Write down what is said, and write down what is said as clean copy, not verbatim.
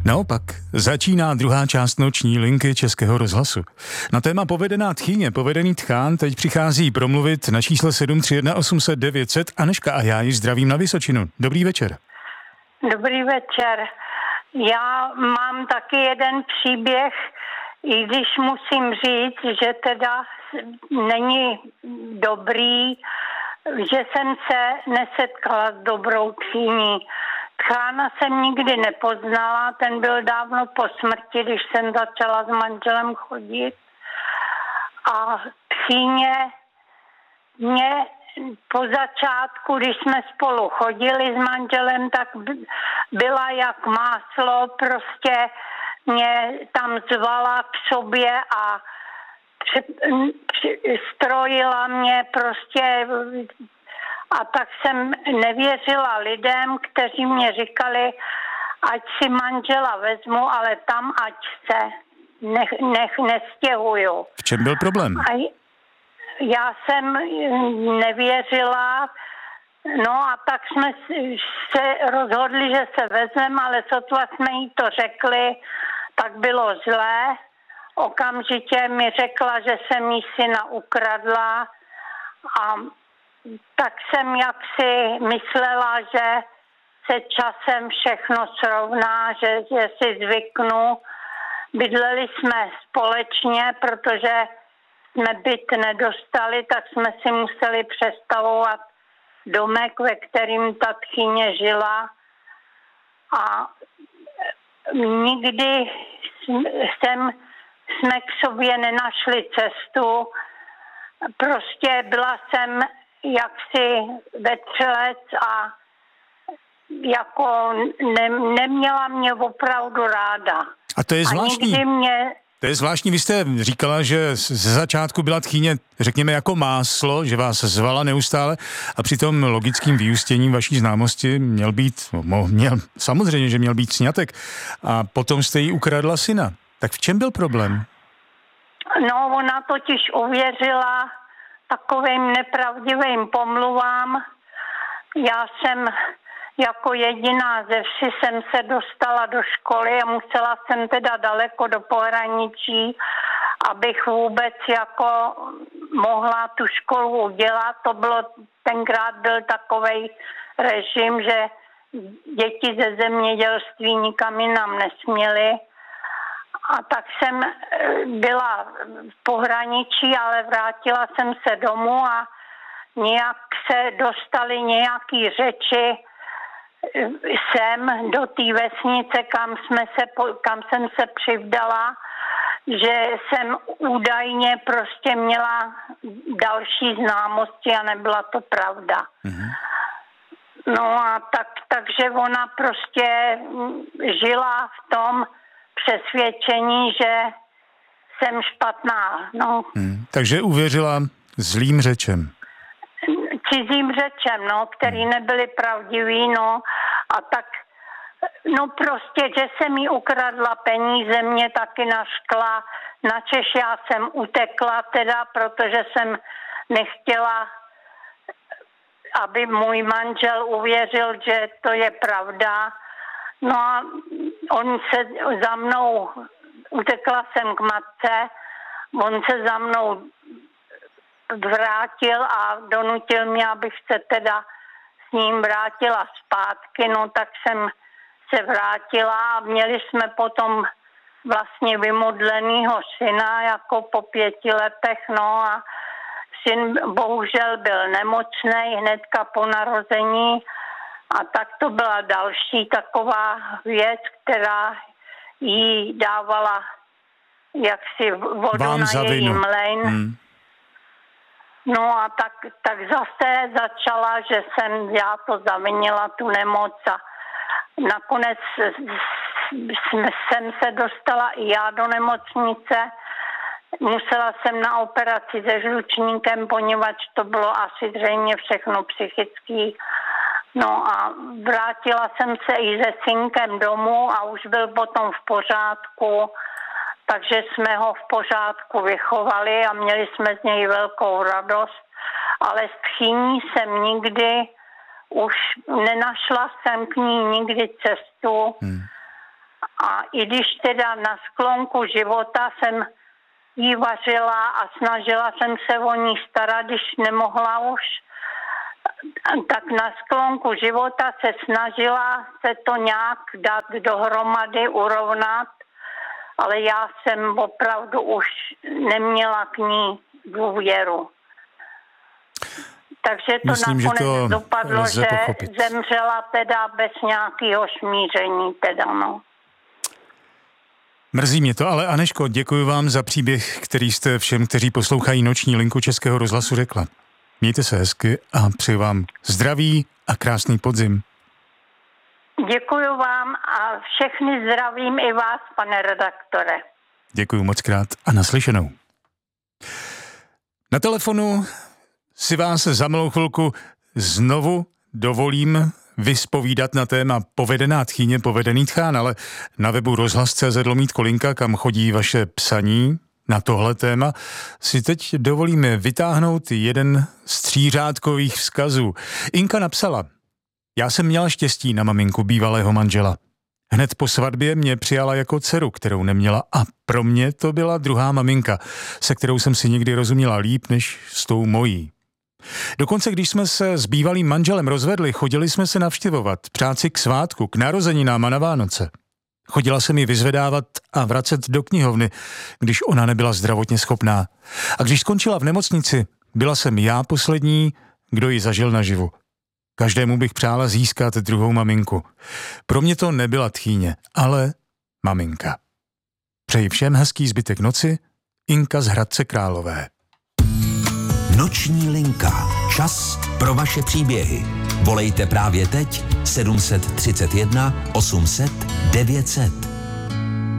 Naopak, začíná druhá část noční linky Českého rozhlasu. Na téma povedená tchyně, povedený tchán teď přichází promluvit na čísle 731 800 900 Anežka a já ji zdravím na Vysočinu. Dobrý večer. Dobrý večer. Já mám taky jeden příběh, i když musím říct, že teda není dobrý, že jsem se nesetkala s dobrou tchýní. Tchána jsem nikdy nepoznala, ten byl dávno po smrti, když jsem začala s manželem chodit. A tchýně mě po začátku, když jsme spolu chodili s manželem, tak byla jak máslo, prostě mě tam zvala k sobě a strojila mě prostě. A tak jsem nevěřila lidem, kteří mě říkali, ať si manžela vezmu, ale tam ať se nestěhuju. V čem byl problém? A já jsem nevěřila, no a tak jsme se rozhodli, že se vezmeme, ale sotva jsme jí to řekli, tak bylo zlé. Okamžitě mi řekla, že jsem jí syna ukradla a tak jsem jaksi myslela, že se časem všechno srovná, že si zvyknu. Bydleli jsme společně, protože jsme byt nedostali, tak jsme si museli přestavovat domek, ve kterým ta tchýně žila. A nikdy jsme k sobě nenašli cestu. Prostě byla jsem jaksi vetřelec a jako neměla mě opravdu ráda. A to je zvláštní. To je zvláštní, vy jste říkala, že ze začátku byla tchýně, řekněme, jako máslo, že vás zvala neustále a při tom logickým vyústěním vaší známosti samozřejmě, že měl být sňatek a potom jste jí ukradla syna. Tak v čem byl problém? No, ona totiž uvěřila takovým nepravdivým pomluvám. Já jsem jako jediná ze vsi jsem se dostala do školy a musela jsem teda daleko do pohraničí, abych vůbec jako mohla tu školu udělat. Tenkrát byl takovej režim, že děti ze zemědělství nikam jinam nesměly. A tak jsem byla v pohraničí, ale vrátila jsem se domů a nějak se dostaly nějaký řeči sem do té vesnice, kam jsem se přivdala, že jsem údajně prostě měla další známosti a nebyla to pravda. Mm-hmm. No a takže ona prostě žila v tom přesvědčení, že jsem špatná. No. Takže uvěřila zlým řečem. Cizím řečem, no, který nebyly pravdivý, no. A tak, no prostě, že jsem jí ukradla peníze, mě taky naškla. Načež já jsem utekla teda, protože jsem nechtěla, aby můj manžel uvěřil, že to je pravda. No a on se za mnou, utekla jsem k matce, on se za mnou vrátil a donutil mě, abych se teda s ním vrátila zpátky, no tak jsem se vrátila a měli jsme potom vlastně vymodlenýho syna jako po 5 letech, no a syn bohužel byl nemocnej hnedka po narození. A tak to byla další taková věc, která jí dávala jaksi vodu vám na její mlejn. No a tak zase začala, že jsem já to zavinila, tu nemoc a nakonec jsem se dostala i já do nemocnice. Musela jsem na operaci se žlučníkem, poněvadž to bylo asi zřejmě všechno psychický. No a vrátila jsem se i se synkem domů a už byl potom v pořádku, takže jsme ho v pořádku vychovali a měli jsme z něj velkou radost, ale s tchýní jsem nikdy, už nenašla jsem k ní nikdy cestu A i když teda na sklonku života jsem jí vařila a snažila jsem se o ní starat, když nemohla už, tak na sklonku života se snažila se to nějak dát dohromady, urovnat, ale já jsem opravdu už neměla k ní důvěru. Takže to myslím, nakonec dopadlo, že pochopit. Zemřela teda bez nějakého smíření teda, no. Mrzí mě to, ale Anežko, děkuji vám za příběh, který jste všem, kteří poslouchají Noční linku Českého rozhlasu, řekla. Mějte se hezky a přeji vám zdraví a krásný podzim. Děkuji vám a všechny zdravím i vás, pane redaktore. Děkuji moc krát a naslyšenou. Na telefonu si vás za malou chvilku znovu dovolím vyspovídat na téma povedená tchýně, povedený tchán, ale na webu rozhlas.cz/kolinka, kam chodí vaše psaní na tohle téma, si teď dovolíme vytáhnout jeden z 3řádkových vzkazů. Inka napsala: Já jsem měla štěstí na maminku bývalého manžela. Hned po svatbě mě přijala jako dceru, kterou neměla, a pro mě to byla druhá maminka, se kterou jsem si někdy rozuměla líp než s tou mojí. Dokonce, když jsme se s bývalým manželem rozvedli, chodili jsme se navštěvovat, přát si k svátku, k narozeninám a na Vánoce. Chodila jsem ji vyzvedávat a vracet do knihovny, když ona nebyla zdravotně schopná. A když skončila v nemocnici, byla jsem já poslední, kdo ji zažil naživu. Každému bych přála získat druhou maminku. Pro mě to nebyla tchýně, ale maminka. Přeji všem hezký zbytek noci, Inka z Hradce Králové. Noční linka. Čas pro vaše příběhy. Volejte právě teď 731 800 900.